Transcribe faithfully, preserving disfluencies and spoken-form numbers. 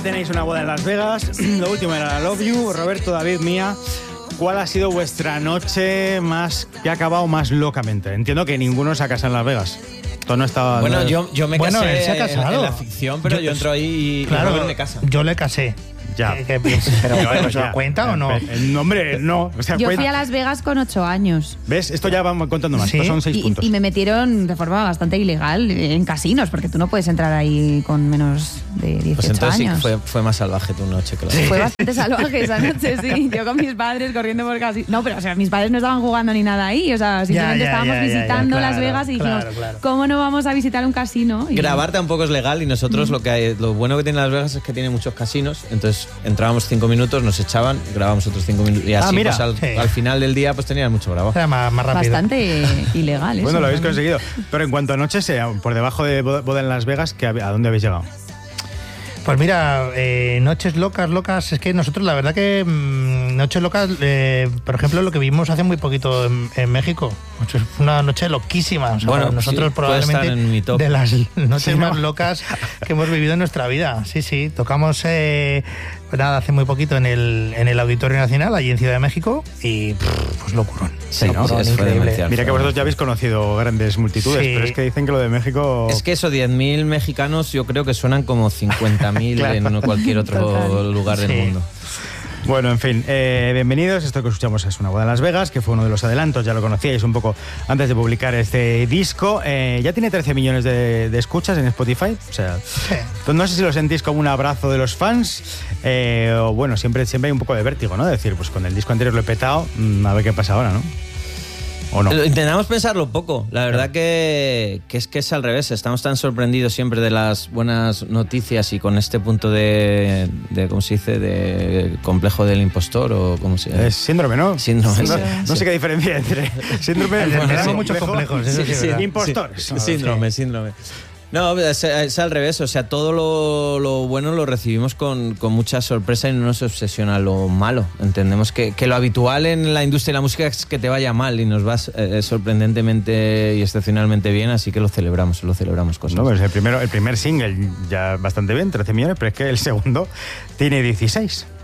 Tenéis una boda en Las Vegas, lo último era Love You. Roberto, David, Mía, ¿cuál ha sido vuestra noche más que ha acabado más locamente? Entiendo que ninguno se ha casado en Las Vegas. Tú no estaba. Bueno, yo, yo me Bueno, casé él se ha casado. En, en la ficción, pero yo, yo entro ahí y claro, Robert me casa. Yo le casé. Ya. ¿Qué, qué piensas? Pero bueno, ¿se lo cuenta o no? El nombre, no. O sea, Yo cuenta. fui a Las Vegas con ocho años. ¿Ves? Esto ya vamos contando más. ¿Sí? Estos son seis Y, puntos. y me metieron de forma bastante ilegal en casinos, porque tú no puedes entrar ahí con menos de dieciocho Pues entonces sí que años. fue, fue más salvaje tu noche, claro. Fue bastante salvaje esa noche, sí. Yo con mis padres corriendo por casinos. No, pero o sea, mis padres no estaban jugando ni nada ahí. O sea, simplemente ya, estábamos ya, ya, visitando ya, Las claro, Vegas y dijimos, claro, claro. ¿cómo no vamos a visitar un casino? Y Grabar tampoco es legal y nosotros lo que hay, lo bueno que tiene Las Vegas es que tiene muchos casinos. Entonces entrábamos cinco minutos, nos echaban, grabábamos otros cinco minutos y así Ah, mira. pues, al, Sí. al final del día pues tenían mucho grabado. Era más, más rápido. bastante ilegal eso. Bueno, lo habéis también. conseguido. Pero en cuanto a noches, eh, por debajo de boda boda en Las Vegas, ¿qué- ¿a dónde habéis llegado? Pues mira, eh, noches locas, locas, es que nosotros la verdad que mmm, noches locas, eh, por ejemplo, lo que vimos hace muy poquito en, en México, fue una noche loquísima. O sea, Bueno, nosotros sí, puede estar probablemente en mi top. de las noches Sí, ¿no? más locas que hemos vivido en nuestra vida. Sí, sí, tocamos eh, pues nada, hace muy poquito en el, en el Auditorio Nacional, allí en Ciudad de México, y pff, pues locurón. Sí, ¿no? Locurón, Sí, fue increíble. demencial. Mira que vosotros ya habéis conocido grandes multitudes, Sí. pero es que dicen que lo de México... Es que esos diez mil mexicanos yo creo que suenan como cincuenta mil Claro. en cualquier otro Total. lugar del Sí. mundo. Bueno, en fin, eh, bienvenidos. Esto que escuchamos es Una boda en Las Vegas, que fue uno de los adelantos, ya lo conocíais un poco antes de publicar este disco. Eh, ya tiene trece millones de, de escuchas en Spotify. O sea, Sí. entonces no sé si lo sentís como un abrazo de los fans eh, o bueno, siempre, siempre hay un poco de vértigo, ¿no? Decir, pues con el disco anterior lo he petado, mm, a ver qué pasa ahora, ¿no? ¿O no? Lo- Intentamos pensarlo poco. La verdad que, que es que es al revés. Estamos tan sorprendidos siempre de las buenas noticias y con este punto de, de ¿cómo se dice? De complejo del impostor o cómo se llama. Es síndrome, ¿no? Síndrome, No, sí. no sé qué diferencia entre síndrome Bueno, enfermedad tenemos complejo muchos complejos, eso sí es verdad. impostores. Sí, síndrome, síndrome. No, es, es al revés, o sea, todo lo, lo bueno lo recibimos con, con mucha sorpresa y no nos obsesiona lo malo. Entendemos que, que lo habitual en la industria de la música es que te vaya mal y nos va eh, sorprendentemente y excepcionalmente bien, así que lo celebramos, lo celebramos cosas. No, pues el primero, el primer single ya bastante bien, trece millones, pero es que el segundo tiene dieciséis.